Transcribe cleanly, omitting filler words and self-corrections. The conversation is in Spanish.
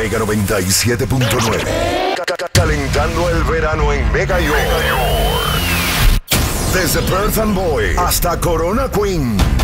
Mega 97.9. Calentando el verano en Mega York. Desde Perth Amboy hasta Corona Queen.